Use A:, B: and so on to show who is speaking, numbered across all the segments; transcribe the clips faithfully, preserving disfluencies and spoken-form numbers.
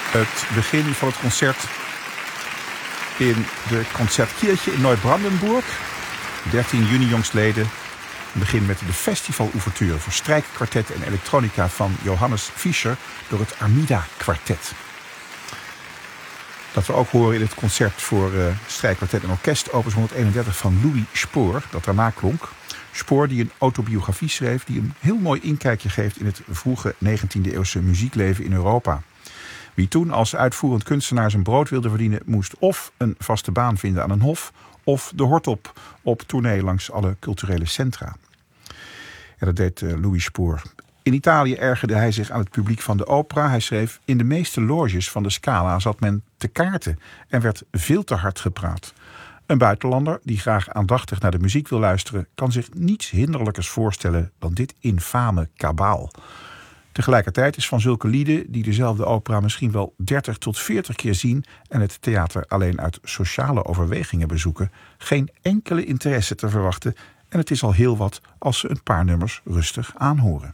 A: Het begin van het concert in de Concertkirche in Neubrandenburg. dertien juni jongstleden. Het begin met de festival-ouverture voor strijkkwartet en elektronica van Johannes Fischer door het Armida Kwartet. Dat we ook horen in het concert voor uh, strijkkwartet en orkest opus honderdeenendertig van Louis Spohr, dat daarna klonk. Spohr die een autobiografie schreef die een heel mooi inkijkje geeft in het vroege negentiende eeuwse muziekleven in Europa. Wie toen als uitvoerend kunstenaar zijn brood wilde verdienen, moest of een vaste baan vinden aan een hof, of de hort op op tournee langs alle culturele centra. En dat deed uh, Louis Spohr. In Italië ergerde hij zich aan het publiek van de opera. Hij schreef: in de meeste loges van de Scala zat men te kaarten en werd veel te hard gepraat. Een buitenlander die graag aandachtig naar de muziek wil luisteren, kan zich niets hinderlijkers voorstellen dan dit infame kabaal. Tegelijkertijd is van zulke lieden die dezelfde opera misschien wel dertig tot veertig keer zien en het theater alleen uit sociale overwegingen bezoeken, geen enkele interesse te verwachten, en het is al heel wat als ze een paar nummers rustig aanhoren.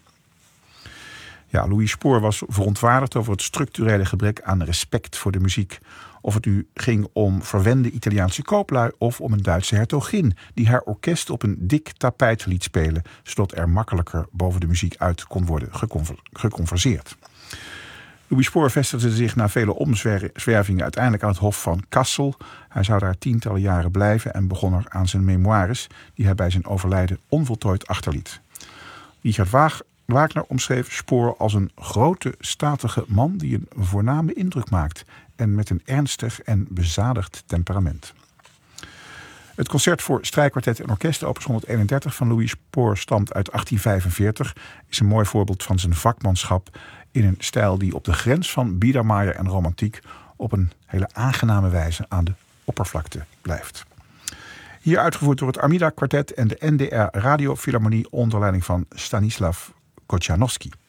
A: Ja, Louis Spohr was verontwaardigd over het structurele gebrek aan respect voor de muziek. Of het nu ging om verwende Italiaanse kooplui of om een Duitse hertogin die haar orkest op een dik tapijt liet spelen, zodat er makkelijker boven de muziek uit kon worden geconver- geconverseerd. Louis Spohr vestigde zich na vele omzwervingen uiteindelijk aan het hof van Kassel. Hij zou daar tientallen jaren blijven en begon er aan zijn memoires, die hij bij zijn overlijden onvoltooid achterliet. Richard Wagner omschreef Spohr als een grote, statige man die een voorname indruk maakt en met een ernstig en bezadigd temperament. Het concert voor strijkkwartet en orkest opus honderdeenendertig van Louis Spohr stamt uit achttien vijfenveertig, is een mooi voorbeeld van zijn vakmanschap in een stijl die op de grens van Biedermeier en romantiek op een hele aangename wijze aan de oppervlakte blijft. Hier uitgevoerd door het Armida Kwartet en de N D R Radiofilharmonie onder leiding van Stanislav Kocianowski.